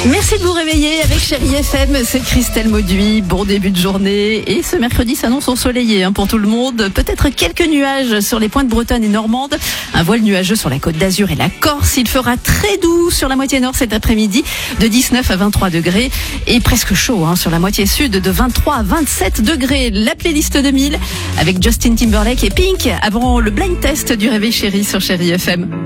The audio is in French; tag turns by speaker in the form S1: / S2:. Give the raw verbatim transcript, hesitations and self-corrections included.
S1: Merci de vous réveiller avec Chérie F M, c'est Christelle Mauduit. Bon début de journée et ce mercredi s'annonce ensoleillé hein, pour tout le monde. Peut-être quelques nuages sur les pointes bretonnes et normandes. Un voile nuageux sur la côte d'Azur et la Corse. Il fera très doux sur la moitié nord cet après-midi de dix-neuf à vingt-trois degrés et presque chaud hein, sur la moitié sud de vingt-trois à vingt-sept degrés. La playlist deux mille avec Justin Timberlake et Pink avant le blind test du réveil chéri sur Chérie F M.